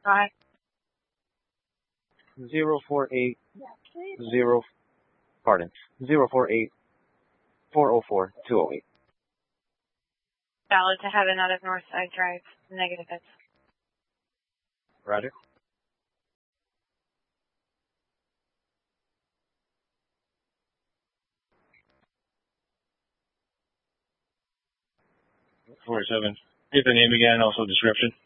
Hi. 048 pardon, 048 404 208. Valid to Heaven out of Northside Drive. Negative hits. Roger. Four seven. Give the name again, also description.